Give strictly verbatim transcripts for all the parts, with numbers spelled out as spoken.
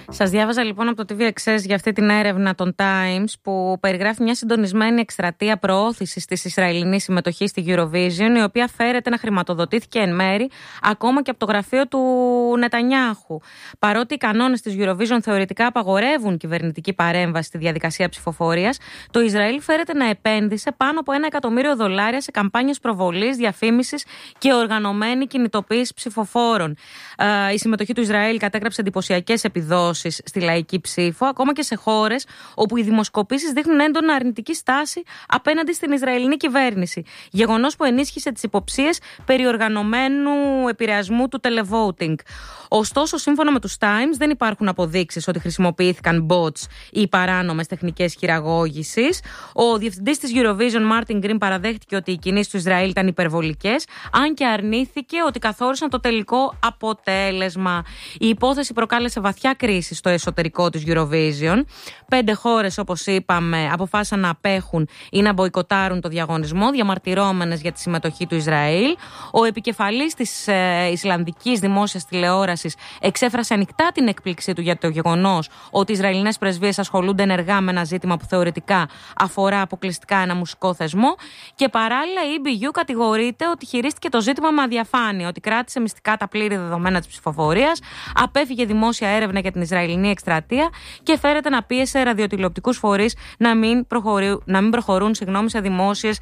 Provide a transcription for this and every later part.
Σας διάβαζα λοιπόν από το τι βι εξ ες για αυτή την έρευνα των Times που περιγράφει μια συντονισμένη εκστρατεία προώθησης της Ισραηλινής συμμετοχής στη Eurovision, η οποία φέρεται να χρηματοδοτήθηκε εν μέρη ακόμα και από το γραφείο του Νετανιάχου. Παρότι οι κανόνες της Eurovision θεωρητικά απαγορεύουν κυβερνητική παρέμβαση στη διαδικασία ψηφοφορίας, το Ισραήλ φέρεται να επένδυσε πάνω από ένα εκατομμύριο δολάρια σε καμπάνιες προβολής, διαφήμισης και οργανωμένη κινητοποίηση ψηφοφόρων. Η συμμετοχή του Ισραήλ κατέγραψε εντυπωσιακές επιδόσεις στη λαϊκή ψήφο, ακόμα και σε χώρες όπου οι δημοσκοπήσεις δείχνουν έντονα αρνητική στάση απέναντι στην Ισραηλινή κυβέρνηση. Γεγονός που ενίσχυσε τις υποψίες περί οργανωμένου επηρεασμού του televoting. Ωστόσο, σύμφωνα με τους Times, δεν υπάρχουν αποδείξεις ότι χρησιμοποιήθηκαν bots ή παράνομες τεχνικές χειραγώγησης. Ο διευθυντής της Eurovision, Martin Green, παραδέχτηκε ότι οι κινήσεις του Ισραήλ ήταν υπερβολικές, αν και αρνήθηκε ότι καθόρισαν το τελικό αποτέλεσμα. Η υπόθεση προκάλεσε βαθιά κρίση στο εσωτερικό της Eurovision. Πέντε χώρες, όπως είπαμε, αποφάσισαν να απέχουν ή να μποϊκοτάρουν το διαγωνισμό, διαμαρτυρόμενες για τη συμμετοχή του Ισραήλ. Ο επικεφαλής της ε, Ισλανδικής δημόσιας τηλεόρασης εξέφρασε ανοιχτά την έκπληξή του για το γεγονός ότι οι Ισραηλινές πρεσβείες ασχολούνται ενεργά με ένα ζήτημα που θεωρητικά αφορά αποκλειστικά ένα μουσικό θεσμό. Και παράλληλα, η ι μπι γιου κατηγορείται ότι χειρίστηκε το ζήτημα με αδιαφάνεια, ότι κράτησε μυστικά τα πλήρη δεδομένα της ψηφοφορίας, απέφυγε δημόσια έρευνα για την Ισραηλινή εκστρατεία και φέρεται να πίεσε ραδιοτηλεοπτικούς φορείς να μην προχωρούν, να μην προχωρούν συγγνώμη, σε δημόσιες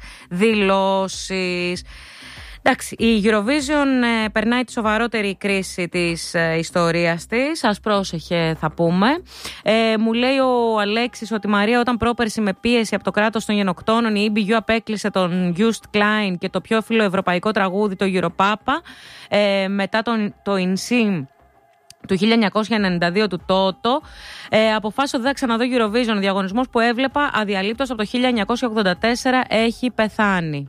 δηλώσεις. Εντάξει, η Eurovision ε, περνάει τη σοβαρότερη κρίση της ε, ιστορίας της. Ας πρόσεχε, θα πούμε. Ε, μου λέει ο Αλέξης ότι η Μαρία, όταν πρόπερση με πίεση από το κράτος των γενοκτώνων, η ι μπι γιου απέκλεισε τον Just Klein και το πιο φιλοευρωπαϊκό τραγούδι, το Europapa, ε, μετά τον, το Insim του χίλια εννιακόσια ενενήντα δύο του Τότο, ε, αποφάσισε ότι θα ξαναδώ Eurovision. Ο διαγωνισμός που έβλεπα αδιαλείπτως από το χίλια εννιακόσια ογδόντα τέσσερα έχει πεθάνει.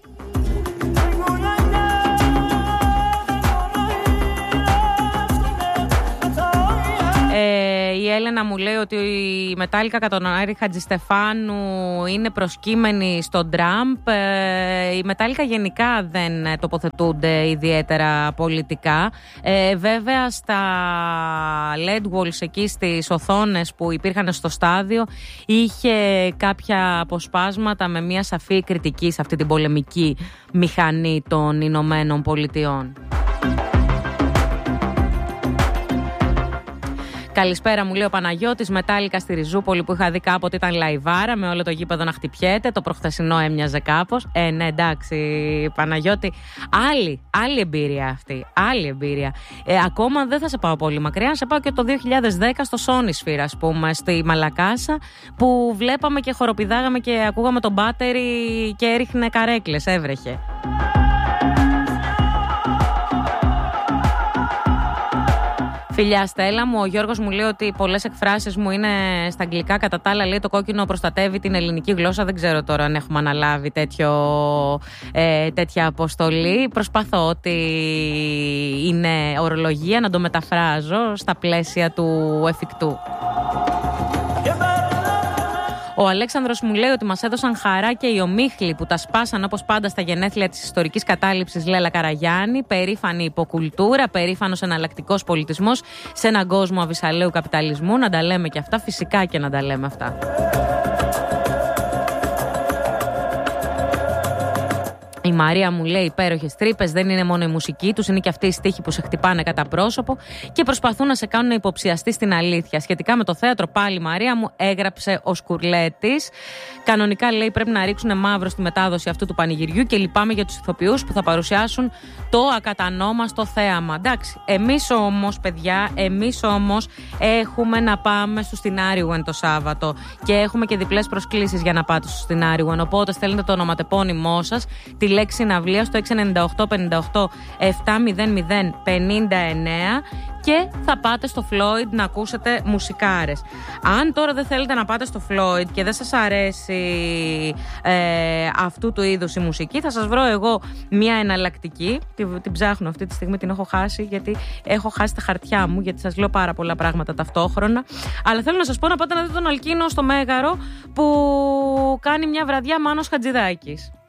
Ε, η Έλενα μου λέει ότι η Μετάλλικα κατά τον Άρη Χατζηστεφάνου είναι προσκύμενη στον Τραμπ. Ε, η Μετάλλικα γενικά δεν τοποθετούνται ιδιαίτερα πολιτικά. Ε, βέβαια στα ελ ι ντι walls εκεί στις οθόνες που υπήρχαν στο στάδιο είχε κάποια αποσπάσματα με μια σαφή κριτική σε αυτή την πολεμική μηχανή των Ηνωμένων Πολιτειών. Καλησπέρα, μου λέει ο Παναγιώτης. Μετάλλικα στη Ριζούπολη που είχα δει κάποτε ήταν λαϊβάρα, με όλο το γήπεδο να χτυπιέται. Το προχθεσινό έμοιαζε κάπως. Ε, ναι, εντάξει, Παναγιώτη. Άλλη, άλλη εμπειρία αυτή. Άλλη εμπειρία. Ε, ακόμα δεν θα σε πάω πολύ μακριά. Να σε πάω και το δύο χιλιάδες δέκα στο Σόνισφυρ, ας πούμε, στη Μαλακάσα, που βλέπαμε και χοροπηδάγαμε και ακούγαμε τον μπάτερι και έριχνε καρέκλες, έβρεχε. Φιλιά Στέλλα μου, ο Γιώργος μου λέει ότι πολλές εκφράσεις μου είναι στα αγγλικά. Κατά τα άλλα, λέει, το κόκκινο προστατεύει την ελληνική γλώσσα. Δεν ξέρω τώρα αν έχουμε αναλάβει τέτοιο, ε, τέτοια αποστολή. Προσπαθώ ότι είναι ορολογία να το μεταφράζω στα πλαίσια του εφικτού. Ο Αλέξανδρος μου λέει ότι μας έδωσαν χαρά και οι ομίχλοι που τα σπάσαν όπως πάντα στα γενέθλια της ιστορικής κατάληψης Λέλα Καραγιάννη. Περήφανη υποκουλτούρα, περήφανος εναλλακτικός πολιτισμός σε έναν κόσμο αβυσαλαίου καπιταλισμού. Να τα λέμε και αυτά, φυσικά και να τα λέμε αυτά. Η Μαρία μου λέει υπέροχες τρύπες, δεν είναι μόνο η μουσική τους, είναι και αυτοί οι στίχοι που σε χτυπάνε κατά πρόσωπο και προσπαθούν να σε κάνουν να υποψιαστείς την αλήθεια. Σχετικά με το θέατρο, πάλι η Μαρία μου έγραψε ο Σκουρλέτης. Κανονικά, λέει, πρέπει να ρίξουν μαύρο στη μετάδοση αυτού του πανηγυριού και λυπάμαι για τους ηθοποιούς που θα παρουσιάσουν το ακατανόμαστο θέαμα. Εντάξει, εμείς όμως, παιδιά, εμείς όμως έχουμε να πάμε στο Στινάριουεν το Σάββατο και έχουμε και διπλές προσκλήσεις για να πάτε στο Στινάριουεν. Οπότε στέλνετε το ονοματεπώνυμό σας, τη λέξη συναυλία στο έξι εννιά οκτώ πέντε οκτώ επτά μηδέν μηδέν πενήντα εννέα και θα πάτε στο Floyd να ακούσετε μουσικάρες. Αν τώρα δεν θέλετε να πάτε στο Floyd και δεν σας αρέσει ε, αυτού του είδους η μουσική, θα σας βρω εγώ μια εναλλακτική. Την, την ψάχνω αυτή τη στιγμή, την έχω χάσει, γιατί έχω χάσει τα χαρτιά μου, γιατί σας λέω πάρα πολλά πράγματα ταυτόχρονα. Αλλά θέλω να σας πω να πάτε να δείτε τον Αλκίνο στο Μέγαρο που κάνει μια βραδιά Μάνος Χατζηδάκης.